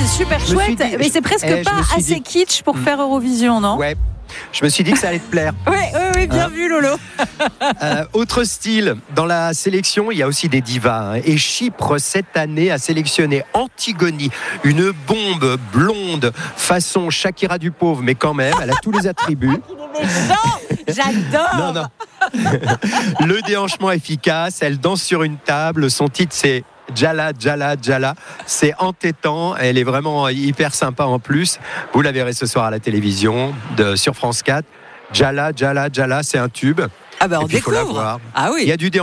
c'est super chouette. Mais c'est presque pas assez kitsch pour faire Eurovision, non? Ouais. Je me suis dit que ça allait te plaire. Oui, bien vu, Lolo. Autre style, dans la sélection, il y a aussi des divas. Et Chypre, cette année, a sélectionné Antigone, une bombe blonde, façon Shakira du pauvre, mais quand même, elle a tous les attributs. J'adore. Non. Le déhanchement efficace, elle danse sur une table. Son titre, c'est Djala, Djala, Djala. C'est entêtant. Elle est vraiment hyper sympa en plus. Vous la verrez ce soir à la télévision sur France 4. Djala, Djala, Djala, c'est un tube. On il faut la découvre. voir. Ah oui. Il y a du